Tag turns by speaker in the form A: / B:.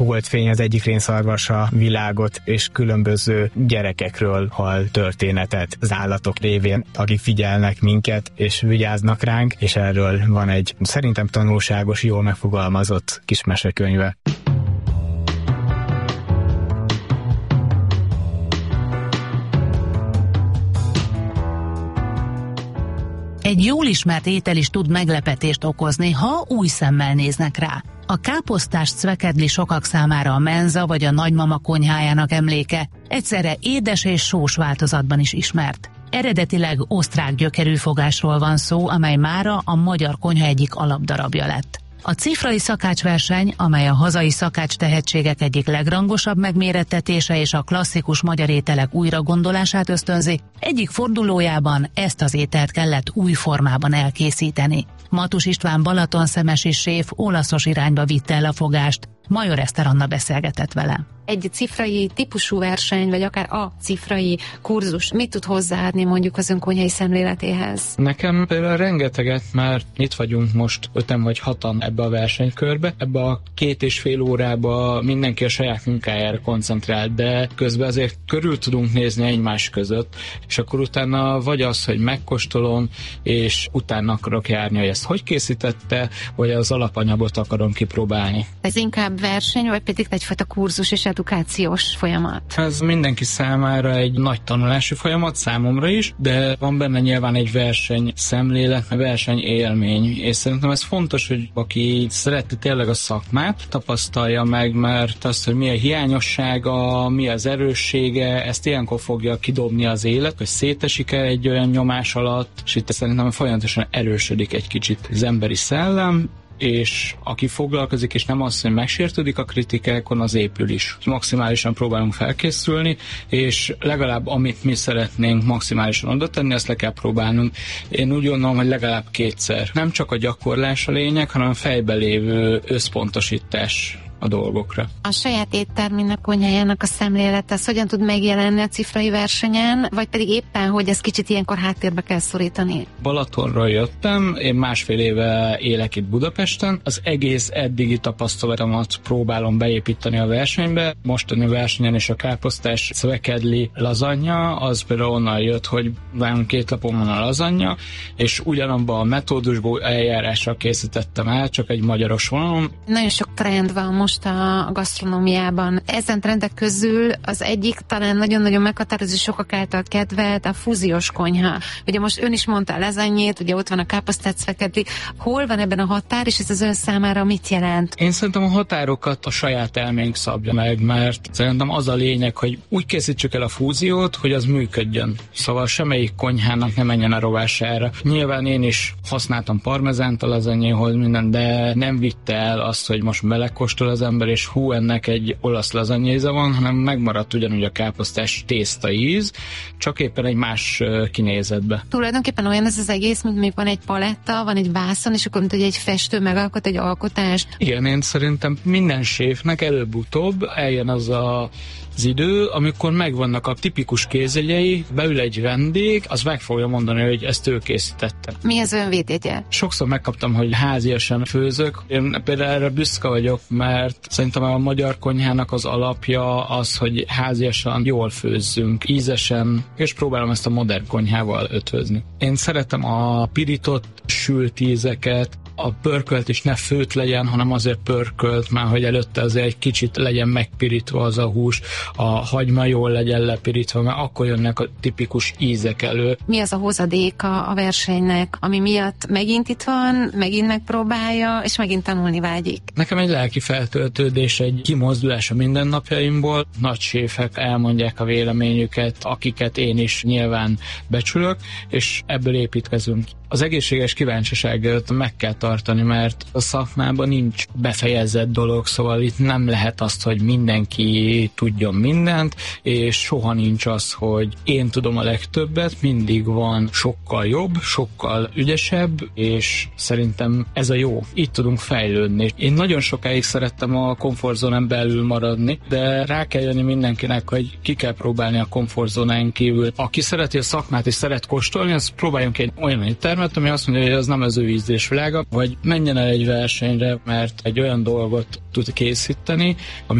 A: Holdfény az egyik rénszarvasa világot és különböző gyerekekről hall történetet az állatok révén, akik figyelnek minket és vigyáznak ránk, és erről van egy szerintem tanulságos, jól megfogalmazott kis mesekönyve.
B: Egy jól ismert étel is tud meglepetést okozni, ha új szemmel néznek rá. A káposztás cvekedli sokak számára a menza vagy a nagymama konyhájának emléke, egyszerre édes és sós változatban is ismert. Eredetileg osztrák gyökerű fogásról van szó, amely mára a magyar konyha egyik alapdarabja lett. A cifrai szakácsverseny, amely a hazai szakács tehetségek egyik legrangosabb megmérettetése és a klasszikus magyar ételek újragondolását ösztönzi, egyik fordulójában ezt az ételt kellett új formában elkészíteni. Matus István balatonszemesi séf olaszos irányba vitte el a fogást, Major Eszter Anna beszélgetett vele.
C: Egy cifrai típusú verseny, vagy akár a cifrai kurzus mit tud hozzáadni mondjuk az ön konyhai szemléletéhez?
D: Nekem például rengeteget, mert itt vagyunk most 5-en vagy 6-an ebbe a versenykörbe. Ebbe a 2,5 órába mindenki a saját munkájára koncentrál, de közben azért körül tudunk nézni egymás között, és akkor utána vagy az, hogy megkóstolom, és utána akarok járni, hogy ezt hogy készítette, vagy az alapanyagot akarom kipróbálni.
C: Ez inkább verseny, vagy pedig egyfajta kurzus és edukációs folyamat?
D: Ez mindenki számára egy nagy tanulási folyamat, számomra is, de van benne nyilván egy verseny szemlélet, verseny élmény, és szerintem ez fontos, hogy aki szereti tényleg a szakmát, tapasztalja meg, mert azt, hogy mi a hiányossága, mi az erőssége, ezt ilyenkor fogja kidobni az élet, hogy szétesik-e egy olyan nyomás alatt, és itt szerintem folyamatosan erősödik egy kicsit az emberi szellem, és aki foglalkozik, és nem az, hogy megsértődik a kritikákon, az épül is. Maximálisan próbálunk felkészülni, és legalább amit mi szeretnénk maximálisan oda tenni, ezt le kell próbálnunk. Én úgy gondolom, hogy legalább 2-szer. Nem csak a gyakorlás a lényeg, hanem a fejbe lévő összpontosítás a dolgokra.
C: A saját éttermének, konyhájának a szemlélete, az hogyan tud megjelenni a cifrai versenyen, vagy pedig éppen, hogy ez kicsit ilyenkor háttérbe kell szorítani?
D: Balatonról jöttem, én 1,5 éve élek itt Budapesten. Az egész eddigi tapasztalatomat próbálom beépíteni a versenybe. Mostani versenyen is a káposztás cvekedli lazanya, az például onnan jött, hogy nálunk 2 lapon van a lazanya, és ugyanabban a metódusból eljárással készítettem el, csak egy magyaros vonalon.
C: Nagyon sok trend van most a gasztronómiában. Ezen trendek közül az egyik talán nagyon-nagyon meghatározó, sokak által kedvelt a fúziós konyha. Ugye most ön is mondta a lazanyét, ugye ott van a káposztát cvekedli. Hol van ebben a határ, és ez az ön számára mit jelent?
D: Én szerintem a határokat a saját elménk szabja meg, mert szerintem az a lényeg, hogy úgy készítsük el a fúziót, hogy az működjön. Szóval semmelyik konyhának ne menjen a rovására. Nyilván én is használtam parmezánt a lazanyéhoz, minden, de nem vitte el azt, hogy most belekóstol az ember, és ennek egy olasz lazanyéze van, hanem megmaradt ugyanúgy a káposztás tészta íz, csak éppen egy más kinézetbe.
C: Tulajdonképpen olyan ez az egész, mint még van egy paletta, van egy vászon, és akkor mint hogy egy festő megalkot egy alkotást.
D: Igen, én szerintem minden séfnek előbb-utóbb eljön az idő, amikor megvannak a tipikus kézjegyei, beül egy vendég, az meg fogja mondani, hogy ezt ő készítette.
C: Mi az ön védjegye?
D: Sokszor megkaptam, hogy háziasan főzök. Én például erre büszke vagyok, mert szerintem a magyar konyhának az alapja az, hogy háziasan jól főzzünk, ízesen, és próbálom ezt a modern konyhával ötvözni. Én szeretem a pirított sült ízeket, a pörkölt is ne főt legyen, hanem azért pörkölt, már hogy előtte azért egy kicsit legyen megpirítva az a hús, a hagyma jól legyen lepirítva, mert akkor jönnek a tipikus ízek elő.
C: Mi az a hozadéka a versenynek, ami miatt megint itt van, megint megpróbálja, és megint tanulni vágyik?
D: Nekem egy lelki feltöltődés, egy kimozdulás a mindennapjaimból. Nagy séfek elmondják a véleményüket, akiket én is nyilván becsülök, és ebből építkezünk. Az egészséges kíváncsiságot meg kell tartani, mert a szakmában nincs befejezett dolog, szóval itt nem lehet azt, hogy mindenki tudjon mindent, és soha nincs az, hogy én tudom a legtöbbet, mindig van sokkal jobb, sokkal ügyesebb, és szerintem ez a jó. Itt tudunk fejlődni. Én nagyon sokáig szerettem a komfortzónán belül maradni, de rá kell jönni mindenkinek, hogy ki kell próbálni a komfortzónán kívül. Aki szereti a szakmát és szeret kóstolni, az próbáljunk egy olyan éttermet, ami azt mondja, hogy az nem az ő ízlésvilága. vagy menjen el egy versenyre, mert egy olyan dolgot tud készíteni, ami